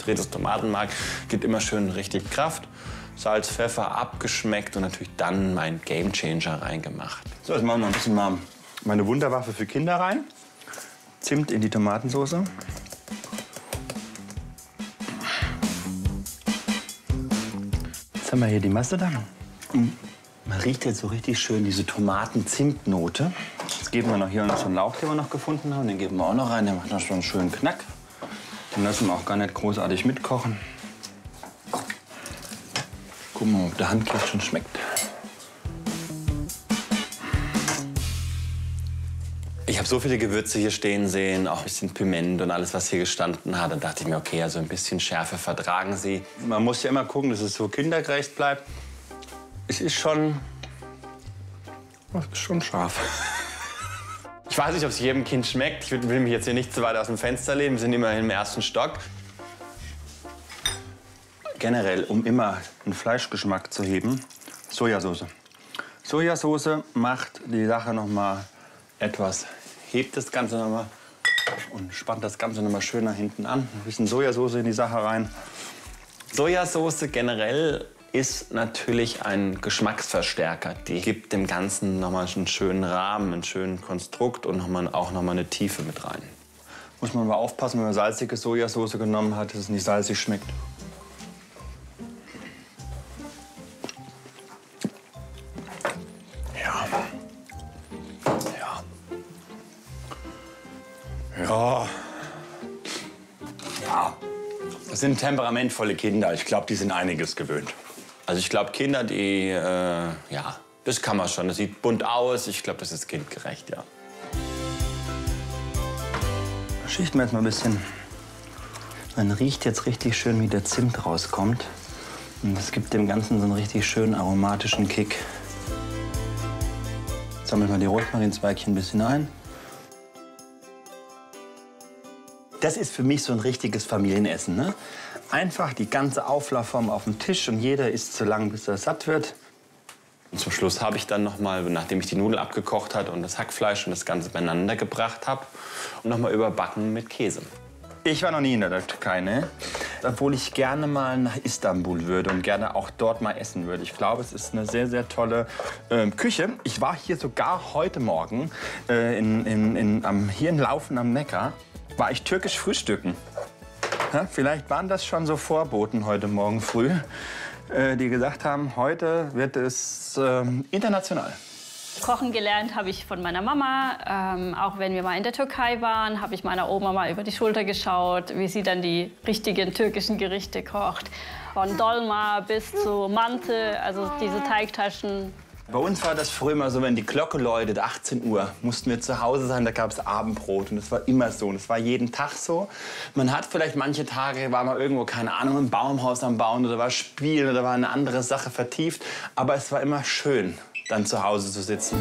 konzentriertes Tomatenmark. Gibt immer schön richtig Kraft. Salz, Pfeffer abgeschmeckt und natürlich dann mein Gamechanger reingemacht. So, jetzt machen wir noch ein bisschen mal meine Wunderwaffe für Kinder rein. Zimt in die Tomatensauce. Jetzt haben wir hier die Masse da. Man riecht jetzt so richtig schön diese Tomaten-Zimt-Note. Jetzt geben wir noch hier unseren Lauch, den wir noch gefunden haben. Den geben wir auch noch rein. Der macht noch schon einen schönen Knack. Den lassen wir auch gar nicht großartig mitkochen. Gucken wir mal, ob der Handkeks schon schmeckt. Ich habe so viele Gewürze hier stehen sehen, auch ein bisschen Piment und alles, was hier gestanden hat. Dann dachte ich mir, okay, also ein bisschen Schärfe vertragen Sie. Man muss ja immer gucken, dass es so kindergerecht bleibt. Es ist schon scharf. Ich weiß nicht, ob es jedem Kind schmeckt. Ich will mich jetzt hier nicht zu weit aus dem Fenster lehnen. Wir sind immerhin im 1. Stock. Generell, um immer einen Fleischgeschmack zu heben, Sojasauce. Sojasauce macht die Sache noch mal etwas, hebt das Ganze noch mal und spannt das Ganze noch mal schön nach hinten an. Ein bisschen Sojasauce in die Sache rein. Sojasauce generell ist natürlich ein Geschmacksverstärker. Die gibt dem Ganzen noch mal einen schönen Rahmen, einen schönen Konstrukt und auch noch mal eine Tiefe mit rein. Muss man aber aufpassen, wenn man salzige Sojasauce genommen hat, dass es nicht salzig schmeckt. Ja. Das sind temperamentvolle Kinder. Ich glaube, die sind einiges gewöhnt. Also ich glaube, Kinder, die, ja, das kann man schon. Das sieht bunt aus. Ich glaube, das ist kindgerecht, ja. Schichten wir jetzt mal ein bisschen. Man riecht jetzt richtig schön, wie der Zimt rauskommt. Und das gibt dem Ganzen so einen richtig schönen aromatischen Kick. Sammelt mal die Rosmarinzweigchen ein bisschen ein. Das ist für mich so ein richtiges Familienessen, ne? Einfach die ganze Auflaufform auf dem Tisch und jeder isst so lange, bis er satt wird. Und zum Schluss habe ich dann noch mal, nachdem ich die Nudeln abgekocht hat und das Hackfleisch und das Ganze beieinander gebracht habe, noch mal überbacken mit Käse. Ich war noch nie in der Türkei, ne? Obwohl ich gerne mal nach Istanbul würde und gerne auch dort mal essen würde. Ich glaube, es ist eine sehr, sehr tolle Küche. Ich war hier sogar heute Morgen hier in Laufen am Neckar. War ich türkisch frühstücken. Ja, vielleicht waren das schon so Vorboten heute Morgen früh, die gesagt haben, heute wird es international. Kochen gelernt habe ich von meiner Mama. Auch wenn wir mal in der Türkei waren, habe ich meiner Oma mal über die Schulter geschaut, wie sie dann die richtigen türkischen Gerichte kocht. Von Dolma bis zu Mante, also diese Teigtaschen. Bei uns war das früher immer so, wenn die Glocke läutet, 18 Uhr, mussten wir zu Hause sein, da gab es Abendbrot. Und das war immer so. Und das war jeden Tag so. Man hat vielleicht manche Tage, war mal irgendwo, keine Ahnung, im Baumhaus am Bauen oder war Spielen oder war eine andere Sache vertieft. Aber es war immer schön, dann zu Hause zu sitzen.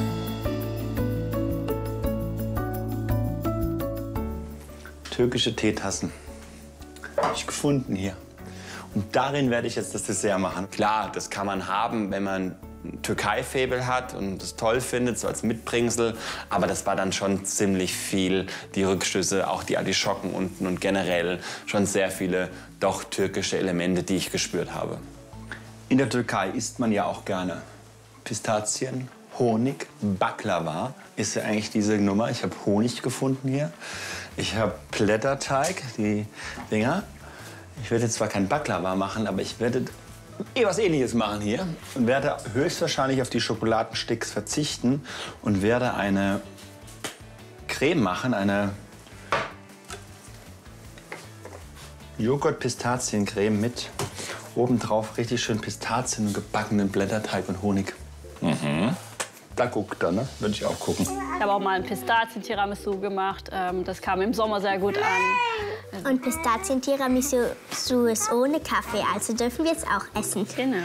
Türkische Teetassen. Habe ich gefunden hier. Und darin werde ich jetzt das Dessert machen. Klar, das kann man haben, wenn man ein Türkei-Faible hat und es toll findet, so als Mitbringsel. Aber das war dann schon ziemlich viel, die Rückschlüsse, auch die Artischocken unten und generell schon sehr viele doch türkische Elemente, die ich gespürt habe. In der Türkei isst man ja auch gerne Pistazien, Honig, Baklava ist ja eigentlich diese Nummer. Ich habe Honig gefunden hier. Ich habe Blätterteig, die Dinger. Ich werde jetzt zwar kein Baklava machen, aber ich werde was Ähnliches machen hier und werde höchstwahrscheinlich auf die Schokoladensticks verzichten und werde eine Creme machen, eine Joghurt-Pistaziencreme mit obendrauf richtig schön Pistazien und gebackenen Blätterteig und Honig. Da guckt er, ne? Würde ich auch gucken. Ich habe auch mal ein Pistazien-Tiramisu gemacht. Das kam im Sommer sehr gut an. Und Pistazien-Tiramisu ist ohne Kaffee, also dürfen wir es auch essen. Genau.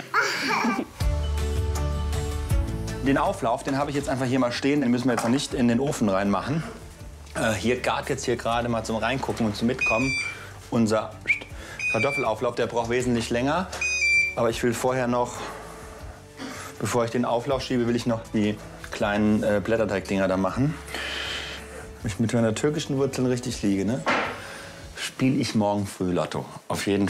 Den Auflauf, den habe ich jetzt einfach hier mal stehen. Den müssen wir jetzt noch nicht in den Ofen reinmachen. Hier gart jetzt hier gerade mal zum Reingucken und zum Mitkommen. Unser Kartoffelauflauf, der braucht wesentlich länger. Aber ich will vorher noch, bevor ich den Auflauf schiebe, will ich noch die kleinen Blätterteigdinger da machen. Wenn ich mit meiner türkischen Wurzeln richtig liege, ne, spiele ich morgen früh Lotto. Auf jeden Fall.